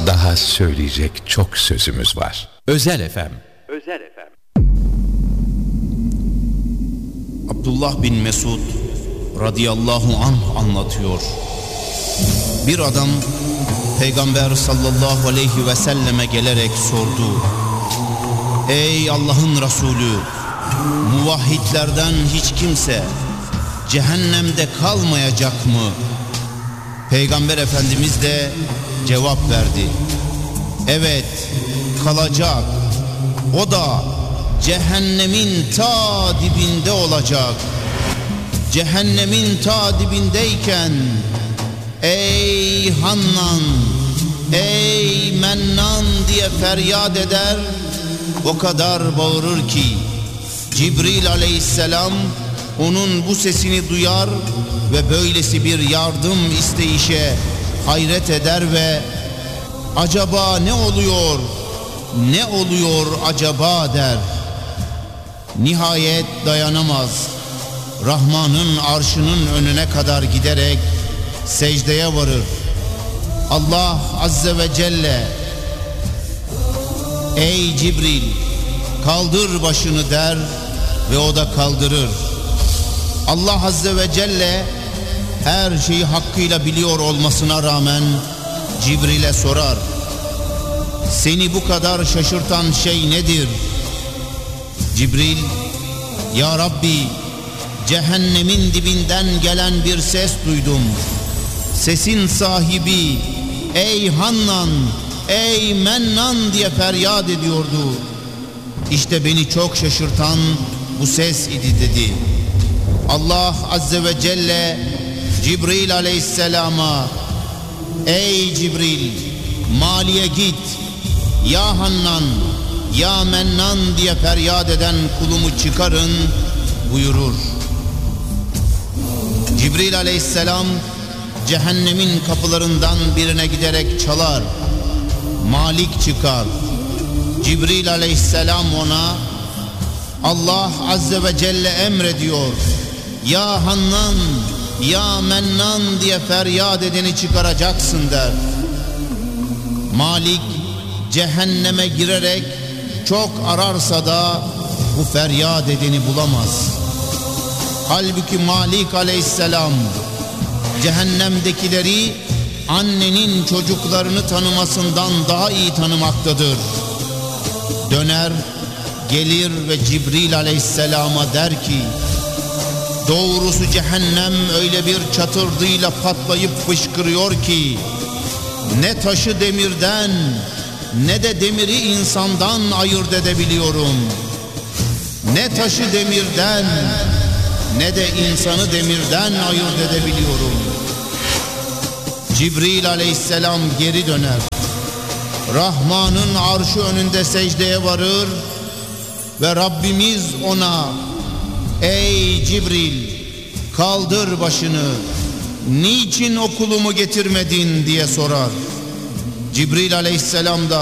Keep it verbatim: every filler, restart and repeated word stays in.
Daha söyleyecek çok sözümüz var. Özel F M. Özel F M. Abdullah bin Mesud radıyallahu anh anlatıyor. Bir adam Peygamber sallallahu aleyhi ve selleme gelerek sordu: Ey Allah'ın Resulü, muvahhidlerden hiç kimse cehennemde kalmayacak mı? Peygamber Efendimiz de cevap verdi: Evet, kalacak. O da cehennemin ta dibinde olacak. Cehennemin ta dibindeyken ey Hannan, ey Mennan diye feryat eder, o kadar bağırır ki Cibril aleyhisselam onun bu sesini duyar ve böylesi bir yardım isteyişe hayret eder ve acaba ne oluyor, ne oluyor acaba der. Nihayet dayanamaz, Rahman'ın arşının önüne kadar giderek secdeye varır. Allah Azze ve Celle, ey Cibril, kaldır başını der ve o da kaldırır. Allah Azze ve Celle her şeyi hakkıyla biliyor olmasına rağmen Cibril'e sorar: Seni bu kadar şaşırtan şey nedir? Cibril: Ya Rabbi, cehennemin dibinden gelen bir ses duydum. Sesin sahibi ey Hannan, ey Mennan diye feryat ediyordu. İşte beni çok şaşırtan bu ses idi dedi. Allah Azze ve Celle Cibril aleyhisselama: Ey Cibril, Mali'ye git, ya Hannan, ya Mennan diye feryat eden kulumu çıkarın buyurur. Cibril aleyhisselam cehennemin kapılarından birine giderek çalar. Malik çıkar. Cibril aleyhisselam ona: Allah Azze ve Celle emrediyor, ya Hannan, ya Mennan diye feryat edeni çıkaracaksın der. Malik cehenneme girerek çok ararsa da bu feryat edeni bulamaz. Halbuki Malik aleyhisselam cehennemdekileri annenin çocuklarını tanımasından daha iyi tanımaktadır. Döner, gelir ve Cibril aleyhisselama der ki: Doğrusu cehennem öyle bir çatırdıyla patlayıp fışkırıyor ki ne taşı demirden ne de demiri insandan ayırt edebiliyorum. Ne taşı demirden ne de insanı demirden ayırt edebiliyorum. Cibril aleyhisselam geri döner. Rahman'ın arşı önünde secdeye varır ve Rabbimiz ona: Ey Cibril, kaldır başını, niçin o kulumu getirmedin diye sorar. Cibril aleyhisselam da